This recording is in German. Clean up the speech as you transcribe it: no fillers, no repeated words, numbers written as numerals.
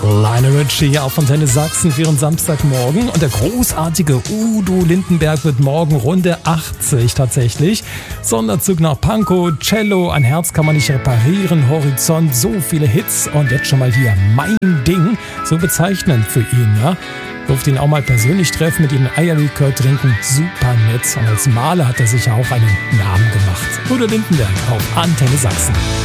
Lionel Richie auf Antenne Sachsen für Ihren Samstagmorgen. Und der großartige Udo Lindenberg wird morgen Runde 80 tatsächlich. Sonderzug nach Pankow, Cello, ein Herz kann man nicht reparieren, Horizont, so viele Hits. Und jetzt schon mal hier Mein Ding, so bezeichnend für ihn, ja. Durfte ihn auch mal persönlich treffen, mit ihm Eierlikör trinken, super nett. Und als Maler hat er sich ja auch einen Namen gemacht. Udo Lindenberg auf Antenne Sachsen.